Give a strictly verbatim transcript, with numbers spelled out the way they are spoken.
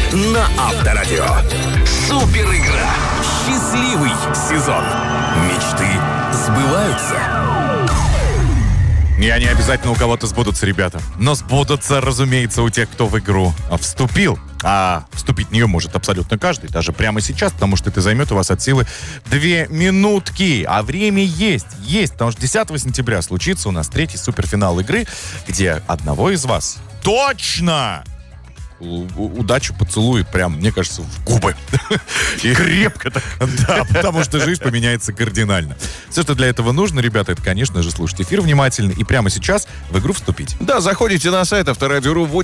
на Авторадио. Супер игра. Счастливый сезон. Мечты сбываются. И они обязательно у кого-то сбудутся, ребята. Но сбудутся, разумеется, у тех, кто в игру вступил. А вступить в нее может абсолютно каждый, даже прямо сейчас, потому что это займет у вас от силы две минутки. А время есть, есть, потому что десятого сентября случится у нас третий суперфинал игры, где одного из вас точно удачу поцелует прям, мне кажется, в губы. И крепко так. Да, потому что жизнь поменяется кардинально. Все, что для этого нужно, ребята, это, конечно же, слушать эфир внимательно и прямо сейчас в игру вступить. Да, заходите на сайт Авторадио.ру,